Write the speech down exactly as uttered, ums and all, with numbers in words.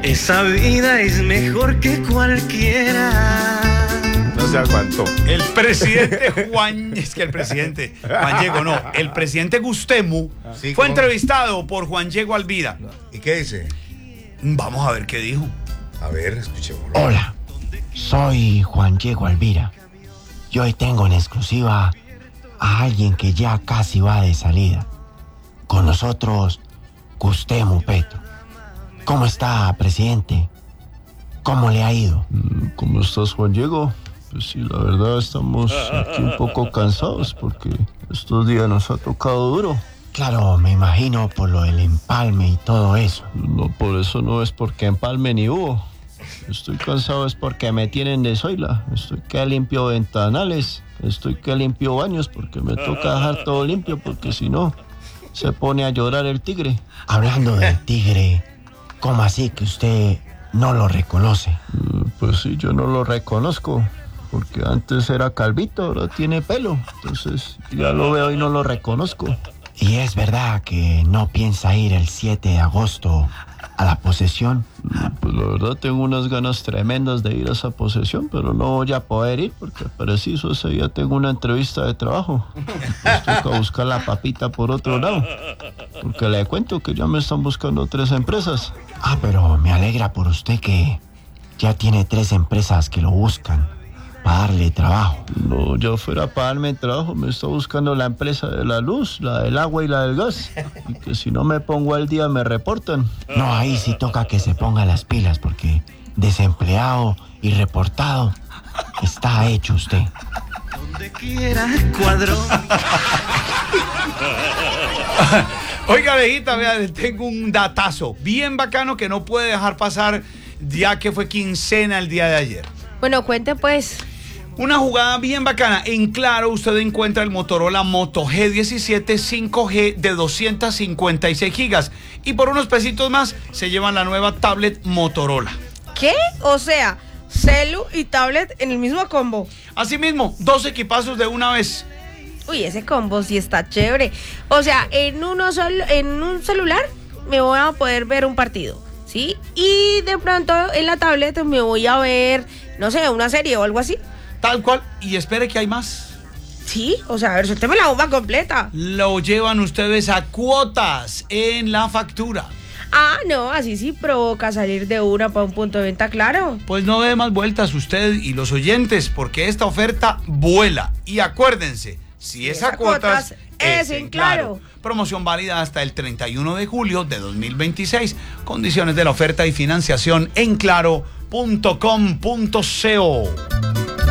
Esa vida es mejor que cualquiera. No se aguantó. El presidente Juan, es que el presidente Juan Diego, no, el presidente Gustemu Sí, fue ¿cómo? entrevistado por Juan Diego Alvira. ¿Y qué dice? Vamos a ver qué dijo. A ver, escuchémoslo. Hola, soy Juan Diego Alvira y hoy tengo en exclusiva a alguien que ya casi va de salida. Con nosotros, Gustemu Petro. ¿Cómo está, presidente? ¿Cómo le ha ido? ¿Cómo estás, Juan Diego? Pues sí, la verdad estamos aquí un poco cansados porque estos días nos ha tocado duro. Claro, me imagino por lo del empalme y todo eso. No, por eso no es porque empalme ni hubo. Estoy cansado es porque me tienen de zoila. Estoy que limpio ventanales, estoy que limpio baños porque me toca dejar todo limpio porque si no, se pone a llorar el tigre. Hablando del tigre, ¿cómo así que usted no lo reconoce? Pues sí, yo no lo reconozco. Porque antes era calvito, ahora tiene pelo. Entonces ya lo veo y no lo reconozco. ¿Y es verdad que no piensa ir el siete de agosto a la posesión? Pues la verdad tengo unas ganas tremendas de ir a esa posesión, pero no voy a poder ir porque preciso ese día tengo una entrevista de trabajo. Pues toca buscar la papita por otro lado. Porque le cuento que ya me están buscando tres empresas. Ah, pero me alegra por usted que ya tiene tres empresas que lo buscan para darle trabajo. No, ya fuera para darme trabajo, me está buscando la empresa de la luz, la del agua y la del gas. Y que si no me pongo al día me reportan. No, ahí sí toca que se ponga las pilas porque desempleado y reportado está hecho usted. Donde quiera, cuadrón. Oiga, viejita, vea, le tengo un datazo bien bacano que no puede dejar pasar ya que fue quincena el día de ayer. Bueno, cuente pues. Una jugada bien bacana. En Claro usted encuentra el Motorola Moto G diecisiete cinco G de doscientos cincuenta y seis gigas. Y por unos pesitos más se llevan la nueva tablet Motorola. ¿Qué? O sea, celu y tablet en el mismo combo. Asimismo, dos equipazos de una vez. Uy, ese combo sí está chévere. O sea, en uno solo, en un celular me voy a poder ver un partido, ¿sí? Y de pronto en la tablet me voy a ver, no sé, una serie o algo así. Tal cual. Y espere que hay más. Sí, o sea, a ver, suélteme la bomba completa. Lo llevan ustedes a cuotas en la factura. Ah, no, así sí provoca salir de una para un punto de venta, claro. Pues no dé más vueltas usted y los oyentes, porque esta oferta vuela. Y acuérdense, si es a cuotas, es en Claro. Promoción válida hasta el treinta y uno de julio de dos mil veintiséis. Condiciones de la oferta y financiación en claro punto com punto co.